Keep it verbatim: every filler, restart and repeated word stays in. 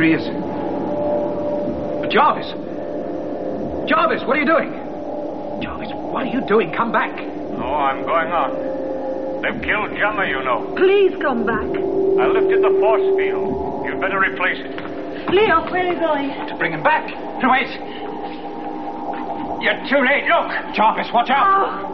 There he is. Jarvis! Jarvis, what are you doing? Jarvis, what are you doing? Come back. No, I'm going on. They've killed Jammer, you know. Please come back. I lifted the force field. You'd better replace it. Leo, where are you going? To bring him back. Wait. You're too late. Look. Jarvis, watch out. Oh.